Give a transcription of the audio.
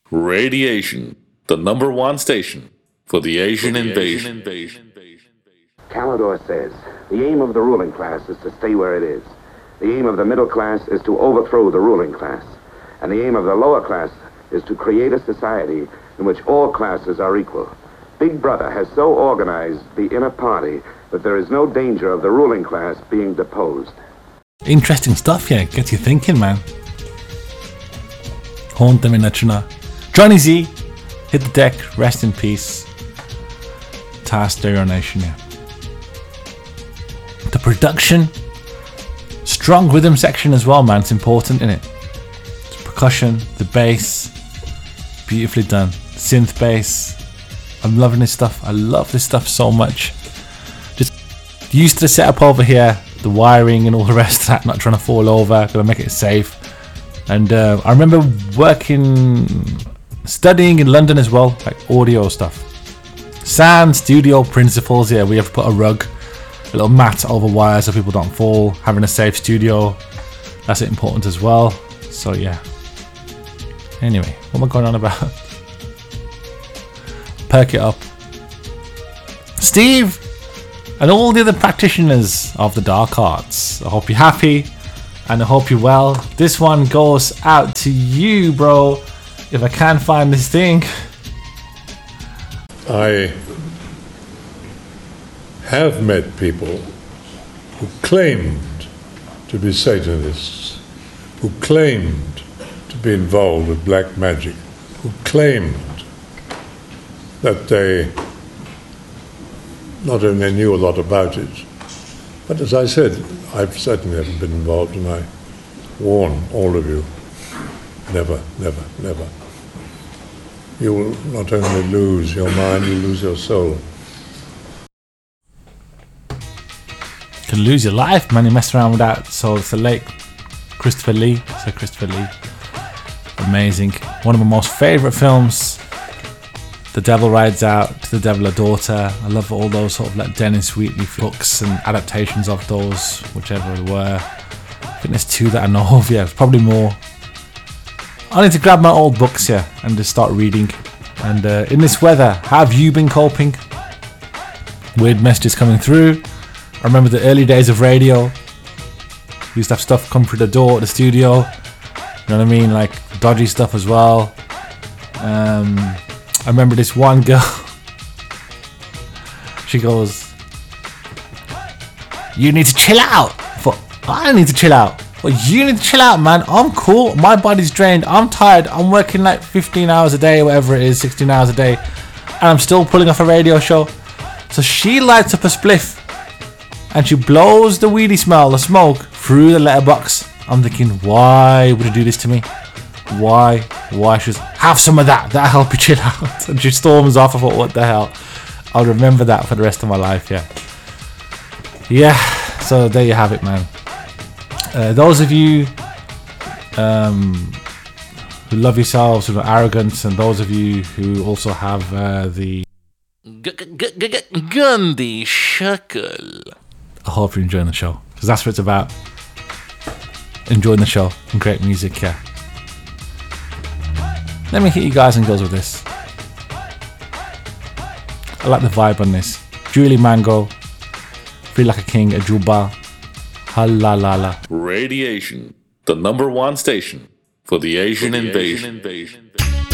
Radiation, the number one station for the Asian invasion. Calidor says, the aim of the ruling class is to stay where it is. The aim of the middle class is to overthrow the ruling class. And the aim of the lower class is to create a society in which all classes are equal. Big Brother has so organized the inner party that there is no danger of the ruling class being deposed. Interesting stuff, yeah. Gets you thinking, man. Haunt them in Nachuna. Johnny Z, hit the deck, rest in peace. Task Stereo Nation, yeah. The production, strong rhythm section as well, man. It's important, isn't it? The percussion, the bass, beautifully done. Synth bass. I'm loving this stuff. I love this stuff so much. Just used to the setup over here, the wiring and all the rest of that. Not trying to fall over. Gotta make it safe. And I remember studying in London as well, like audio stuff. Sound studio principles. Yeah, we have to put a rug, a little mat over wires so people don't fall. Having a safe studio, that's important as well. So yeah. Anyway, what am I going on about? Perk it up. Steve and all the other practitioners of the dark arts, I hope you're happy and I hope you're well. This one goes out to you, bro. If I can't find this thing. I have met people who claimed to be Satanists, who claimed to be involved with black magic, who claimed that they not only knew a lot about it, but as I said, I've certainly haven't been involved, and I warn all of you, never, never, never. You will not only lose your mind, you lose your soul. You can lose your life, man. You mess around with that. So it's the late Christopher Lee. So Christopher Lee, amazing. One of my most favourite films. The Devil Rides Out, To the Devil a Daughter. I love all those sort of like Dennis Wheatley books and adaptations of those, whichever they were. I think there's two that I know of, yeah, probably more. I need to grab my old books, yeah, and just start reading. And in this weather, how have you been coping? Weird messages coming through. I remember the early days of radio. We used to have stuff come through the door at the studio. You know what I mean? Like dodgy stuff as well. I remember this one girl. She goes, "You need to chill out." I need to chill out. Well, you need to chill out, man. I'm cool. My body's drained. I'm tired. I'm working like 15 hours a day, whatever it is, 16 hours a day. And I'm still pulling off a radio show. So she lights up a spliff. And she blows the weedy smell, the smoke, through the letterbox. I'm thinking, why would you do this to me? Why? She goes, "Have some of that. That'll help you chill out." And she storms off. I thought, what the hell? I'll remember that for the rest of my life, yeah. Yeah, so there you have it, man. Those of you who love yourselves, who are arrogant, and those of you who also have the Gandhi Shackle, I hope you're enjoying the show, because that's what it's about. Enjoying the show and great music, yeah. Let me hit you guys and girls with this. I like the vibe on this. Julie Mango, Feel Like a King, a Juba. Halalala. Radiation, the number one station for the Asian invasion.